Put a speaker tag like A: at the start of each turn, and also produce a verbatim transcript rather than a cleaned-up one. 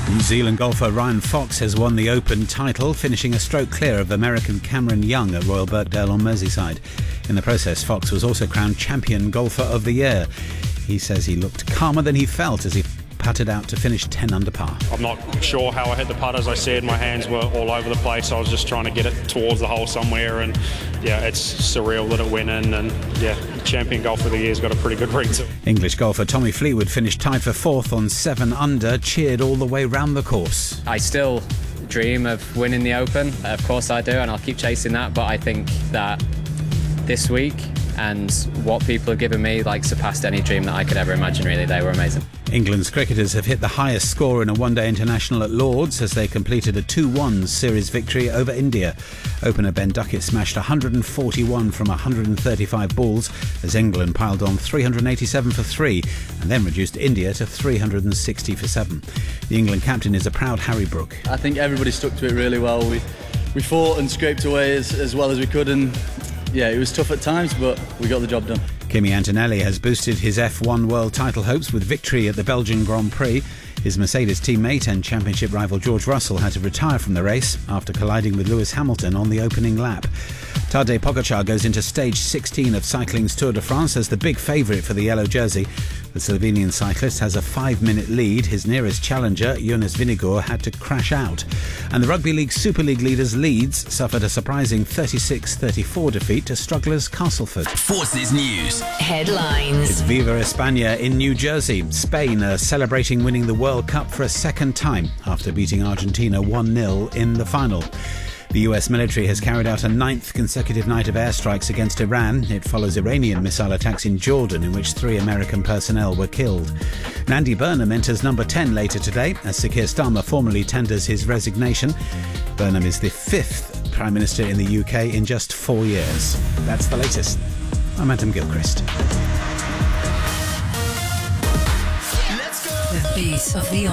A: New Zealand golfer Ryan Fox has won the Open title, finishing a stroke clear of American Cameron Young at Royal Birkdale on Merseyside. In the process, Fox was also crowned Champion Golfer of the Year. He says he looked calmer than he felt as he putted out to finish ten under par.
B: I'm not sure how I hit the putt. As I said, my hands were all over the place. I was just trying to get it towards the hole somewhere, and yeah, it's surreal that it went in, and yeah, Champion Golfer of the Year's got a pretty good ring to it.
A: English golfer Tommy Fleetwood finished tied for fourth on seven under, cheered all the way round the course.
C: I still dream of winning the Open. Of course I do, and I'll keep chasing that, but I think that this week and what people have given me like surpassed any dream that I could ever imagine. Really, they were amazing.
A: England's cricketers have hit the highest score in a one-day international at Lords as they completed a two one series victory over India. Opener Ben Duckett smashed one hundred forty-one from one hundred thirty-five balls as England piled on three hundred eighty-seven for three and then reduced India to three hundred sixty for seven. The England captain is a proud Harry Brook.
D: I think everybody stuck to it really well. We we fought and scraped away as, as well as we could, and yeah, it was tough at times, but we got the job done.
A: Kimi Antonelli has boosted his F one world title hopes with victory at the Belgian Grand Prix. His Mercedes teammate and championship rival George Russell had to retire from the race after colliding with Lewis Hamilton on the opening lap. Tadej Pogacar goes into stage sixteen of cycling's Tour de France as the big favourite for the yellow jersey. The Slovenian cyclist has a five-minute lead. His nearest challenger, Jonas Vingegaard, had to crash out. And the Rugby League Super League leaders Leeds suffered a surprising thirty-six thirty-four defeat to strugglers Castleford.
E: Forces News
F: headlines.
A: It's Viva España in New Jersey. Spain are celebrating winning the World Cup for a second time after beating Argentina one nil in the final. The U S military has carried out a ninth consecutive night of airstrikes against Iran. It follows Iranian missile attacks in Jordan, in which three American personnel were killed. Andy Burnham enters number ten later today, as Sir Keir Starmer formally tenders his resignation. Burnham is the fifth Prime Minister in the U K in just four years. That's the latest. I'm Adam Gilchrist.
F: The beat of the